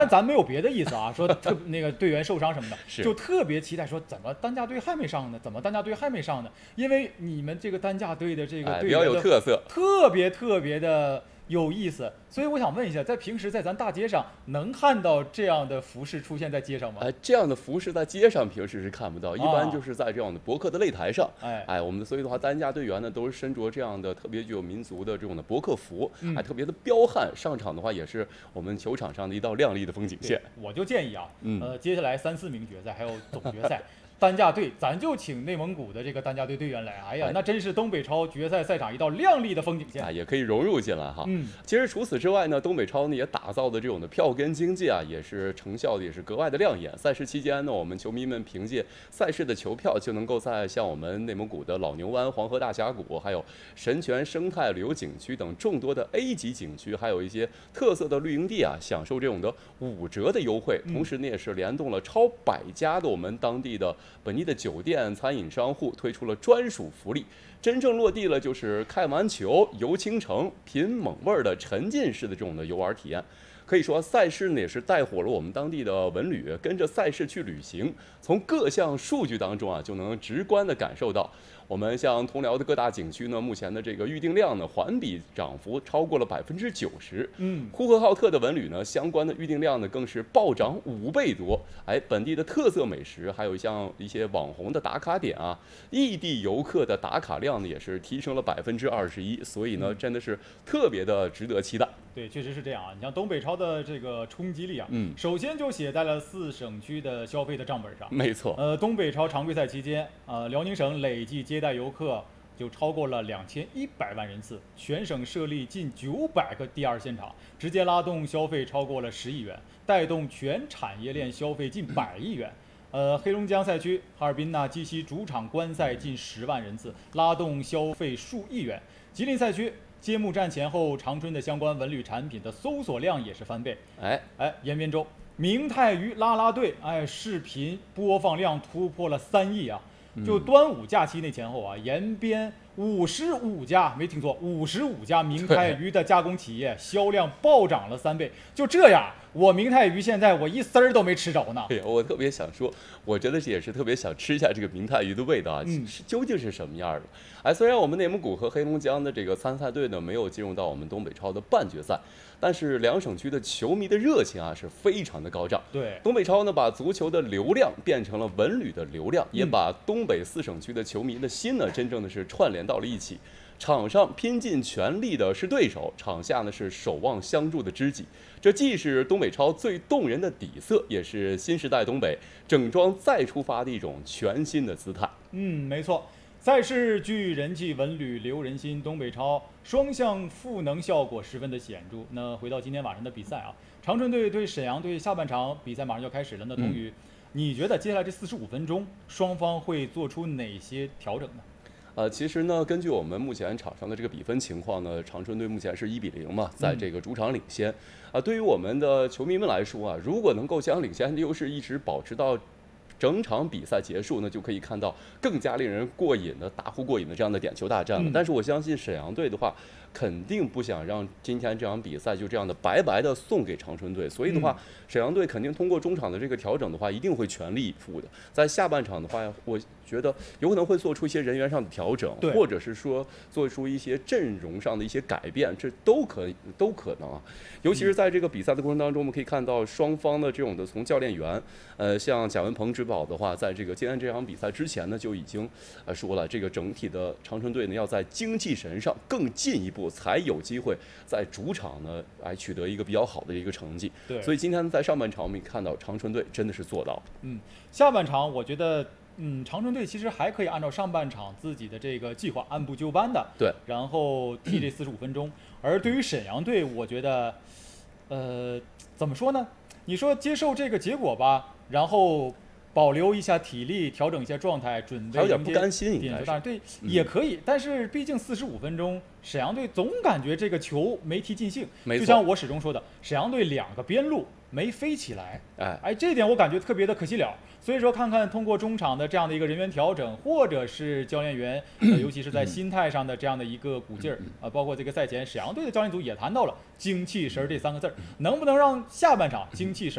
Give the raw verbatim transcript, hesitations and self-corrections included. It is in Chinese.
但咱没有别的意思啊，说特那个队员受伤什么的， 是就特别期待说怎么担架队还没上呢？怎么担架队还没上呢？因为你们这个担架队的这个哎，比较队员的有特色。 特别特别的有意思，所以我想问一下，在平时在咱大街上能看到这样的服饰出现在街上吗？ 哎，这样的服饰在街上平时是看不到，一般啊就是在这样的博客的擂台上。 哎哎，我们所以的话，担架队员呢都是身着这样的特别具有民族的这种的博客服， 嗯哎，特别的彪悍。上场的话，也是我们球场上的一道亮丽的风景线。 我就建议啊， 嗯呃，接下来三四名决赛还有总决赛。担架队，咱就请内蒙古的这个担架队队员来，哎呀， 哎那真是东北超决赛赛场一道亮丽的风景线。 啊，也可以融入进来哈。 嗯， 其实除此之外呢，东北超呢也打造的这种的票根经济啊，也是成效的也是格外的亮眼。赛事期间呢，我们球迷们凭借赛事的球票，就能够在像我们内蒙古的老牛湾、黄河大峡谷，还有神泉生态旅游景区等众多的 A 级景区，还有一些特色的绿营地啊，享受这种的五折的优惠。同时呢，也是联动了超百家的我们当地的本地的酒店。餐饮商户推出了专属福利，真正落地了就是看完球游倾城，品猛味儿的沉浸式的这种的游玩体验。可以说，赛事呢也是带火了我们当地的文旅，跟着赛事去旅行，从各项数据当中啊，就能直观的感受到，我们像通辽的各大景区呢，目前的这个预订量呢，环比涨幅超过了百分之九十。 嗯， 呼和浩特的文旅呢，相关的预订量呢，更是暴涨五倍多。哎，本地的特色美食，还有像一些网红的打卡点啊，异地游客的打卡量呢，也是提升了百分之二十一。所以呢，真的是特别的值得期待。 对，确实是这样啊。你像东北超的这个冲击力啊， 嗯， 首先就写在了四省区的消费的账本上。 没错。 呃，东北超常规赛期间，呃，辽宁省累计接待游客就超过了两千一百万人次，全省设立近九百个第二现场，直接拉动消费超过了十亿元，带动全产业链消费近百亿元。呃，黑龙江赛区哈尔滨呐、鸡西主场观赛近十万人次，拉动消费数亿元。吉林赛区揭幕战前后，长春的相关文旅产品的搜索量也是翻倍。 哎哎，延边州明太鱼啦啦队，哎，视频播放量突破了三亿啊！就端午假期那前后啊，延边五十五家，没听错，五十五家明太鱼的加工企业销量暴涨了三倍。就这样，我明太鱼现在我一丝儿都没吃着呢。 哎呀，我特别想说，我真的是也是特别想吃一下这个明太鱼的味道啊， 嗯是究竟是什么样的？哎，虽然我们内蒙古和黑龙江的这个参赛队呢没有进入到我们东北超的半决赛，但是两省区的球迷的热情啊是非常的高涨。 对， 东北超呢把足球的流量变成了文旅的流量，也把东北四省区的球迷的心呢真正的是串联到了一起。场上拼尽全力的是对手，场下呢是守望相助的知己。这既是东北超最动人的底色，也是新时代东北整装再出发的一种全新的姿态。 嗯，没错。赛事聚人气，文旅留人心，东北超双向赋能效果十分的显著。那回到今天晚上的比赛啊，长春队对沈阳队下半场比赛马上就要开始了。那童宇，嗯、你觉得接下来这四十五分钟，双方会做出哪些调整呢？ 呃，其实呢，根据我们目前场上的这个比分情况呢，长春队目前是一比零嘛，在这个主场领先。啊、呃，对于我们的球迷们来说啊，如果能够将领先的优势一直保持到整场比赛结束呢，就可以看到更加令人过瘾的、大呼过瘾的这样的点球大战了。 嗯、 但是我相信沈阳队的话，肯定不想让今天这场比赛就这样的白白的送给长春队，所以的话，嗯、沈阳队肯定通过中场的这个调整的话，一定会全力以赴的。在下半场的话，我觉得有可能会做出一些人员上的调整，或者是说做出一些阵容上的一些改变，这都可以都可能啊。尤其是在这个比赛的过程当中，我们可以看到双方的这种的从教练员，呃，像贾文鹏执导的话，在这个今天这场比赛之前呢，就已经呃说了，这个整体的长春队呢要在精气神上更进一步，才有机会在主场呢来取得一个比较好的一个成绩。 对， 所以今天在上半场我们也看到长春队真的是做到了。 嗯，下半场我觉得。嗯，长春队其实还可以按照上半场自己的这个计划按部就班的， 对， 然后踢这四十五分钟。而对于沈阳队，我觉得，呃，怎么说呢？你说接受这个结果吧，然后保留一下体力，调整一下状态，准备还有点不甘心，应该是对，也可以。但是毕竟四十五分钟，沈阳队总感觉这个球没踢尽兴。就像我始终说的，沈阳队两个边路没飞起来， 哎哎，这点我感觉特别的可惜了。所以说，看看通过中场的这样的一个人员调整，或者是教练员，呃、尤其是在心态上的这样的一个鼓劲儿啊、呃，包括这个赛前沈阳队的教练组也谈到了精气神这三个字儿，能不能让下半场精气神